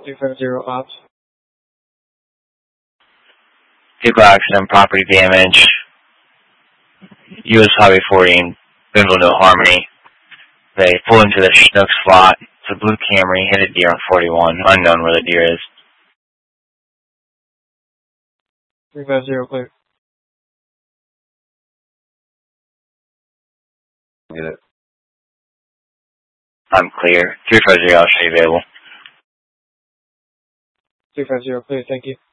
250 ops. Vehicle accident, property damage. US Highway 40 in Boonville, New Harmony. They pull into the Schnucks slot. It's a blue Camry, hit a deer on 41. Unknown where the deer is. 350 clear. Get it. I'm clear. 350, I'll show you available. 350 clear, thank you.